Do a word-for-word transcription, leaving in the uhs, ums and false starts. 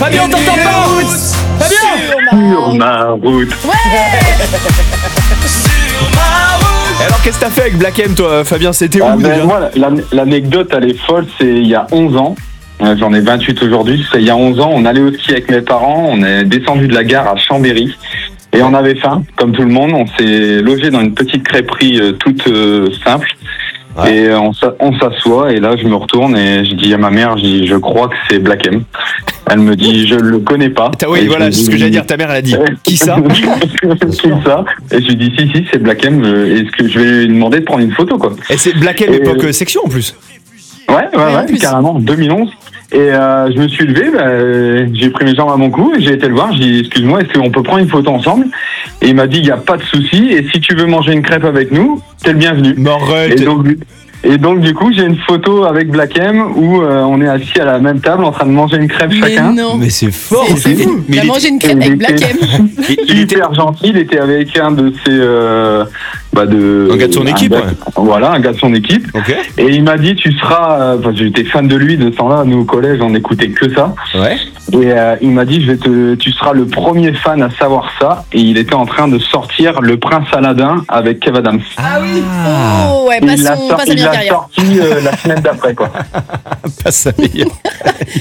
Fabien, on t'entend pas. Fabien. Sur ma route. Alors qu'est-ce que t'as fait avec Black M toi, Fabien? C'était où Ah, ben, déjà? moi, l'an- l'anecdote, elle est folle. C'est il y a onze ans. Euh, J'en ai vingt-huit aujourd'hui. C'est il y a onze ans. On allait au ski avec mes parents. On est descendu de la gare à Chambéry. Et on avait faim, comme tout le monde. On s'est logé dans une petite crêperie euh, toute euh, simple. Ouais. Et euh, on s'a- on s'assoit. Et là, je me retourne et je dis à ma mère, je dis, je crois que c'est Black M. Elle me dit, je le connais pas. T'as- Oui, Et je voilà, lui c'est ce que dis, j'allais dire. Ta mère, elle a dit. Qui ça? Qui ça? Et je lui dis, si, si, c'est Black M. euh, Est-ce que je vais lui demander de prendre une photo, quoi? Et c'est Black M Et- époque euh, section en plus. Ouais, ouais, Ouais, en ouais, plus. carrément, deux mille onze. Et euh, je me suis levé, bah, euh, j'ai pris mes jambes à mon cou et j'ai été le voir. J'ai dit, excuse-moi, est-ce qu'on peut prendre une photo ensemble? Et il m'a dit, il n'y a pas de souci. Et si tu veux manger une crêpe avec nous, t'es le bienvenu. Mais arrête. Et donc, et donc, du coup, j'ai une photo avec Black M où euh, on est assis à la même table en train de manger une crêpe Mais chacun. non. Mais c'est fort. C'est- c'est fou. Mais T'as il mangé une Et crêpe il avec Black était- M. était- il était Hyper gentil, il était avec un de ses... Euh, bah de, Un gars de son équipe, gars- ouais. Voilà, un gars de son équipe. Ok. Et il m'a dit, tu seras... euh, Enfin, j'étais fan de lui de ce temps-là. Nous, au collège, on n'écoutait que ça. Ouais. Et euh, il m'a dit, je vais te, tu seras le premier fan à savoir ça. Et il était en train de sortir Le Prince Aladdin avec Kev Adams. Ah oui. Ah. Oh ouais, Et pas il l'a son, sor- pas sa il meilleure l'a carrière. sorti euh, la semaine d'après, quoi. Pas sa meilleure.